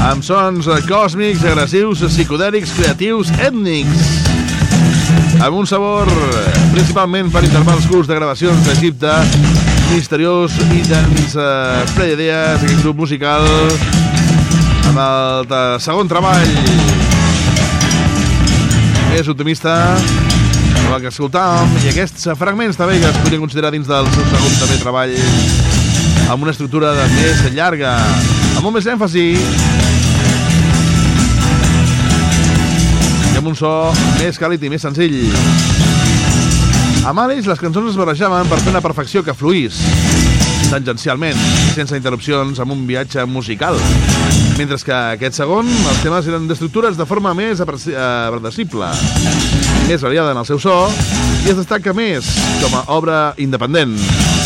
amb sons còsmics, agressius, psicodèlics, creatius, ètnics, amb un sabor principalment per intervals curts de gravacions d'Egipte, misteriós i dens ple d'idees, aquest grup musical amb el segon treball més optimista amb el que escoltàvem, i aquests fragments també que es podrien considerar dins del seu segon també treball amb una estructura més llarga, amb molt més èmfasi i amb un so més càlid i més senzill. Amb Alice les cançons es barrejaven per fer una perfecció que fluís tangencialment, sense interrupcions, amb un viatge musical, mentre que aquest segon, els temes eren d'estructures de forma més predecible, més variada en el seu so, i es destaca més com a obra independent.